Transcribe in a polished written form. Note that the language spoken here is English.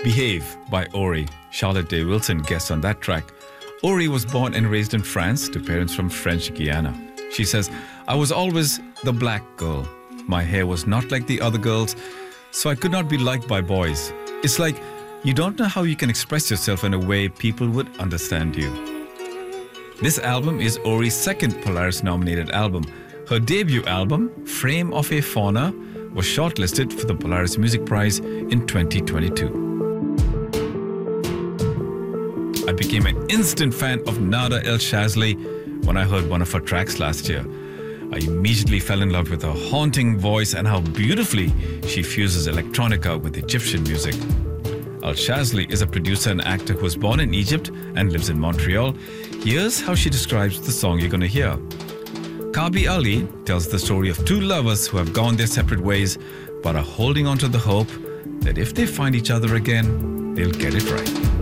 Behave by Ori. Charlotte Day Wilson guests on that track. Ori was born and raised in France to parents from French Guiana. She says, I was always the black girl. My hair was not like the other girls, so I could not be liked by boys. It's like you don't know how you can express yourself in a way people would understand you. This album is Ori's second Polaris-nominated album. Her debut album, Frame of a Fauna, was shortlisted for the Polaris Music Prize in 2022. I became an instant fan of Nada El Shazly when I heard one of her tracks last year. I immediately fell in love with her haunting voice and how beautifully she fuses electronica with Egyptian music. El Shazly is a producer and actor who was born in Egypt and lives in Montreal. Here's how she describes the song you're going to hear. Kabi Ali tells the story of two lovers who have gone their separate ways but are holding on to the hope that if they find each other again, they'll get it right.